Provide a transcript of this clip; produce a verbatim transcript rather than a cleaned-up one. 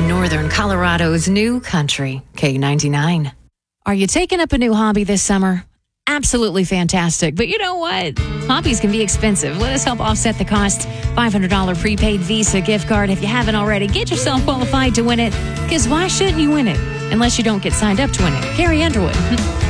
Northern Colorado's new country, K ninety-nine. Are you taking up a new hobby this summer? Absolutely fantastic. But you know what? Hobbies can be expensive. Let us help offset the cost. five hundred dollars prepaid Visa gift card. If you haven't already, get yourself qualified to win it. Because why shouldn't you win it? Unless you don't get signed up to win it. Carrie Underwood.